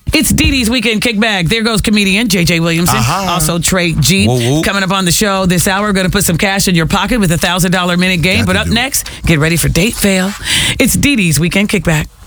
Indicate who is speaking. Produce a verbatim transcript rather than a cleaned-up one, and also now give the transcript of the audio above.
Speaker 1: It's Dee Dee's Weekend Kickback. There goes comedian J J Williamson.
Speaker 2: Uh-huh.
Speaker 1: Also, Trey G.
Speaker 2: Whoa, whoa.
Speaker 1: Coming up on the show this hour, we're going to put some cash in your pocket with a one thousand dollars minute game.
Speaker 2: Got
Speaker 1: But
Speaker 2: to
Speaker 1: up
Speaker 2: do it.
Speaker 1: next, get ready for Date Fail. It's Dee Dee's Weekend Kickback.